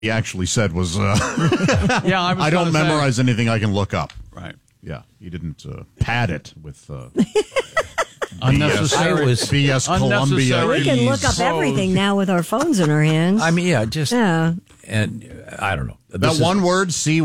he actually said was, Yeah, I don't memorize anything I can look up. Right. Yeah, he didn't pad it with Unnecessary. BS Columbia. We can look up everything now with our phones in our hands. I mean, yeah, And I don't know. That one word,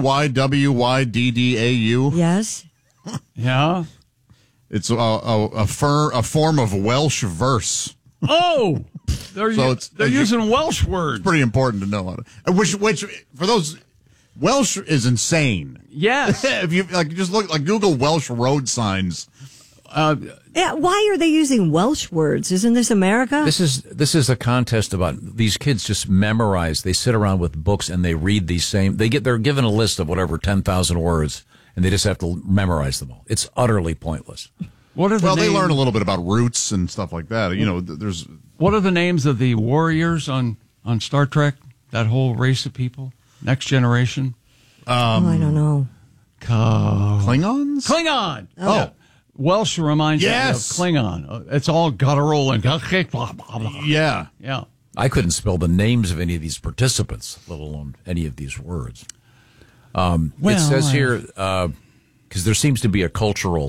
CYWYDDAU. Yes. Yeah. It's a form of Welsh verse. Oh, they're using Welsh words. It's pretty important to know. Which for those, Welsh is insane. Yes. If you just look Google Welsh road signs. Yeah. Why are they using Welsh words? Isn't this America? This is a contest about these kids just memorize. They sit around with books and they read these same. They're given a list of whatever 10,000 words, and they just have to memorize them all. It's utterly pointless. They learn a little bit about roots and stuff like that. What are the names of the warriors on Star Trek? That whole race of people? Next Generation? I don't know. Klingons? Klingon! Oh. Yeah. Welsh reminds me of Klingon. It's all guttural and yeah. Yeah. I couldn't spell the names of any of these participants, let alone any of these words. It says here, because there seems to be a cultural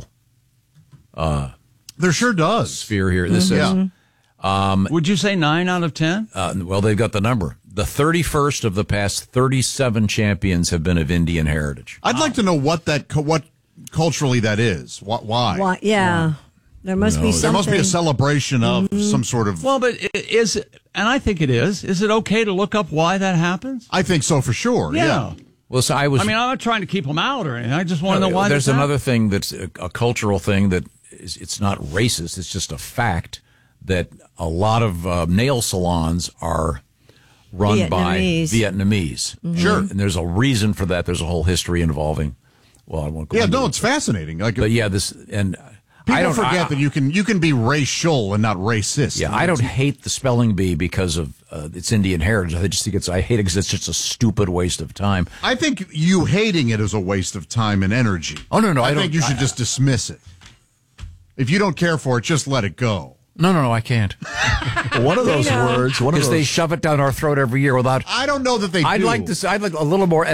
there sure does sphere here. This says, would you say 9 out of 10? Well, they've got the number. The 31st of the past 37 champions have been of Indian heritage. I'd like to know what culturally that is. Why? Yeah. There must be something. There must be a celebration of some sort of. Well, but and I think it is. Is it okay to look up why that happens? I think so for sure. Yeah. Well, so I'm not trying to keep them out or anything. I just want to know why. There's another thing that's a cultural thing that it's not racist. It's just a fact that a lot of nail salons are run by Vietnamese. Mm-hmm. Sure. And there's a reason for that. There's a whole history involving. Well, I won't go. It's fascinating. But people forget that you can be racial and not racist. Yeah, I don't hate the spelling bee because of its Indian heritage. I just think I hate it because it's just a stupid waste of time. I think you hating it is a waste of time and energy. Oh no, I think you should just dismiss it. If you don't care for it, just let it go. No, I can't. One of those words, because they shove it down our throat every year without. I don't know that they do. I'd like a little more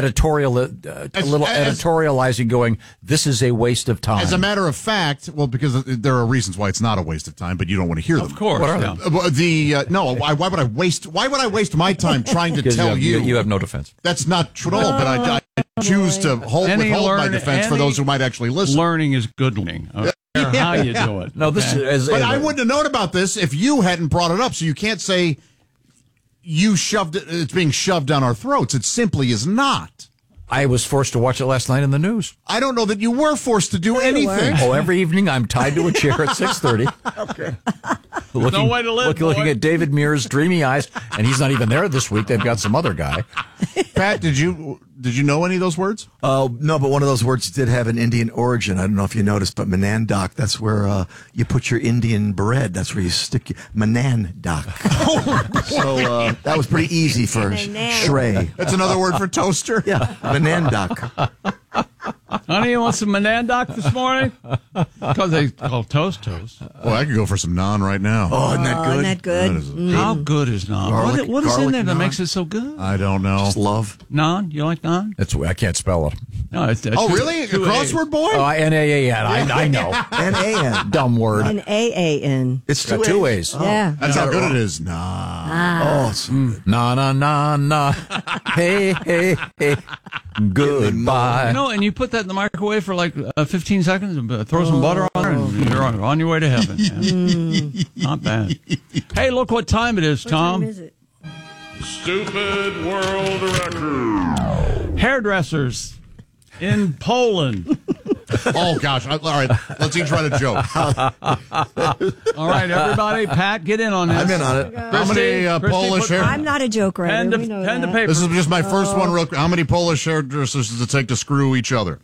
editorializing. Going, this is a waste of time. As a matter of fact, because there are reasons why it's not a waste of time, but you don't want to hear them. Of course. What are they? Why would I waste? Why would I waste my time trying to tell you? You have no defense. That's not true at all. But I choose to withhold my defense for those who might actually listen. Learning is good learning. How you do it. No, this is. But I wouldn't have known about this if you hadn't brought it up. So you can't say you shoved it. It's being shoved down our throats. It simply is not. I was forced to watch it last night in the news. I don't know that you were forced to do anything. Oh, every evening I'm tied to a chair at 6:30. Okay. No way to live. Looking at David Muir's dreamy eyes, and he's not even there this week. They've got some other guy. Pat, did you know any of those words? No, but one of those words did have an Indian origin. I don't know if you noticed, but Manandak, that's where you put your Indian bread. That's where you stick your Manandak. So that was pretty easy for Shrey. That's another word for toaster? Yeah, Manandak. Honey, you want some Manandak this morning? Because they call toast. Well, I could go for some naan right now. Oh, isn't that good? Isn't that good? How good is naan? What is in there that makes it so good? I don't know. Just love. Naan? You like naan? I can't spell it. No, it's really? A crossword boy? Oh, N-A-A-N. I know. N-A-N. Dumb word. N-A-A-N. It's got two A's. Yeah. That's how good it is. Nah. Oh, it's so good. Na. Hey, hey, hey. Goodbye. And you put that in the microwave for like 15 seconds and throw some butter on it, and you're on your way to heaven. Yeah. Not bad. Hey, look what time it is, Tom. What time is it? Stupid world record. Hairdressers in Poland. Oh, gosh. All right. Let's each write a joke. All right, everybody. Pat, get in on this. I'm in on it. How many Polish hair... I'm not a joke writer. Pen to paper. This is just my first one. Real quick. How many Polish hairdressers does it take to screw each other?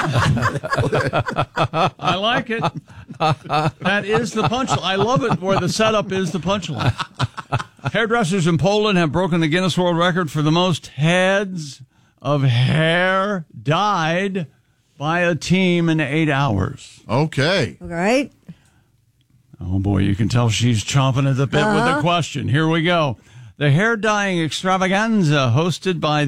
I like it. That is the punchline. I love it where the setup is the punchline. Hairdressers in Poland have broken the Guinness World Record for the most heads of hair dyed by a team in 8 hours. Okay. All right. Oh, boy, you can tell she's chomping at the bit with the question. Here we go. The hair dyeing extravaganza hosted by